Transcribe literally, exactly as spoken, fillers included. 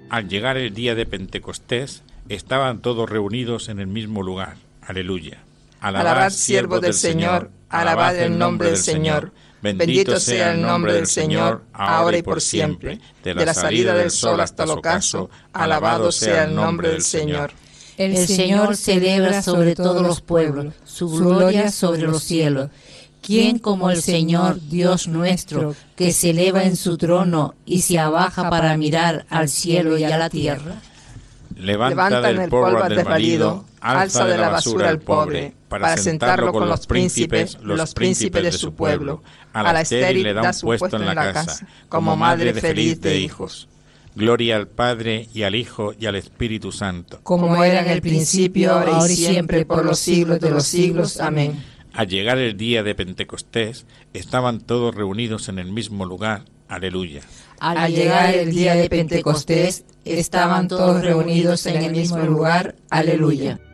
Al llegar el día de Pentecostés, estaban todos reunidos en el mismo lugar. Aleluya. Alabad, alabad siervos del Señor, alabad el nombre del Señor. Bendito sea el nombre del Señor, ahora y por siempre. De la salida del sol hasta el ocaso, alabado sea el nombre del Señor. El Señor celebra sobre todos los pueblos, su gloria sobre los cielos. ¿Quién como el Señor, Dios nuestro, que se eleva en su trono y se abaja para mirar al cielo y a la tierra? Levanta del polvo al desvalido, alza de la basura al pobre, para sentarlo con los príncipes, los príncipes de su pueblo. A la estéril le da un puesto en la casa, como madre feliz de hijos. Gloria al Padre, y al Hijo, y al Espíritu Santo. Como era en el principio, ahora y siempre, por los siglos de los siglos. Amén. Al llegar el día de Pentecostés, estaban todos reunidos en el mismo lugar. Aleluya. Al llegar el día de Pentecostés, estaban todos reunidos en el mismo lugar. Aleluya.